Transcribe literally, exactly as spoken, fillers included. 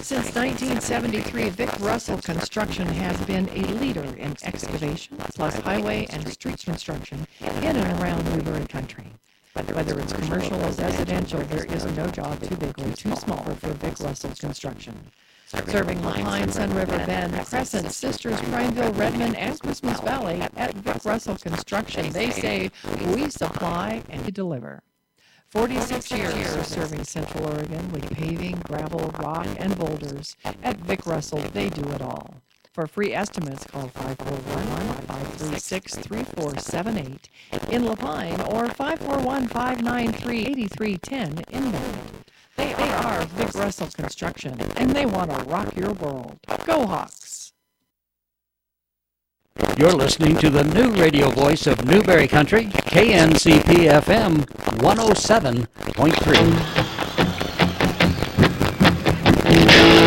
Since nineteen seventy-three, Vic Russell Construction has been a leader in excavation, plus highway and street construction in and around Newberry Country. Whether it's commercial or residential, there is no job too big or too small for Vic Russell Construction. Serving LaPine, Sun River Bend, Crescent, Sisters, Prineville, Redmond, and Christmas Valley, at Vic Russell Construction, they say we supply and we deliver. forty-six years of serving Central Oregon with paving, gravel, rock, and boulders. At Vic Russell, they do it all. For free estimates, call five four one, five three six, three four seven eight in LaPine or five four one, five nine three, eight three one zero in Bend. They are Vic Russell Construction, and they want to rock your world. Go Hawks! You're listening to the new radio voice of Newberry Country, K N C P F M one oh seven point three.